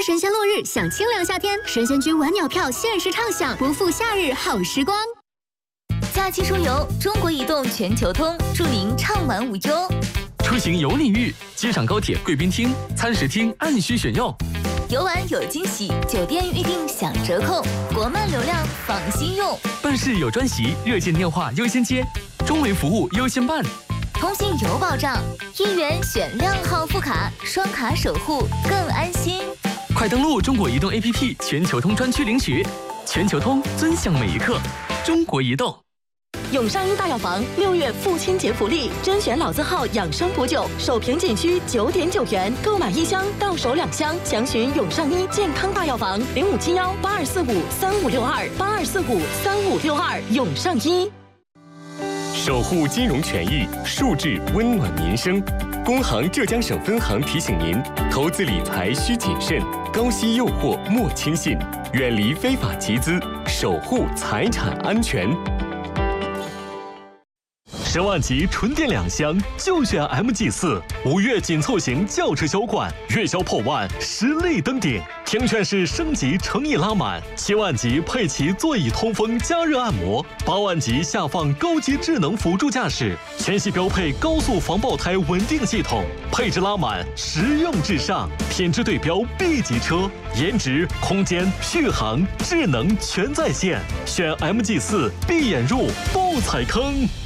神仙落日享清凉夏天，神仙居晚鸟票限时畅享，不负夏日好时光。 假期出游，中国移动全球通，祝您畅玩无忧。 出行有礼遇，机场高铁贵宾厅、餐食厅按需选用。 游玩有惊喜，酒店预订享折扣，国漫流量放心用。 办事有专席，热线电话优先接，中维服务优先办。 通信有保障，1元选2号副卡，双卡守护更安心。 快登录中国移动 APP 全球通专区领取，全球通尊享每一刻。中国移动。 永上一大药房6月父亲节福利，甄选老字号养生补酒，首瓶仅需9.9元，购买1箱到手2箱。详询永上一健康大药房05718245356282453562永上一。 守护金融权益，树质温暖民生。工行浙江省分行提醒您：投资理财需谨慎，高息诱惑莫轻信，远离非法集资，守护财产安全。 10万级纯电2厢就选 MG4，5月紧凑型轿车销冠，月销破万，实力登顶。听劝式升级诚意拉满，7万级配齐座椅通风加热按摩，8万级下放高级智能辅助驾驶，全系标配高速防爆胎稳定系统，配置拉满，实用至上，品质对标 B 级车，颜值、空间、续航、智能全在线。选 MG4，闭眼入，不踩坑。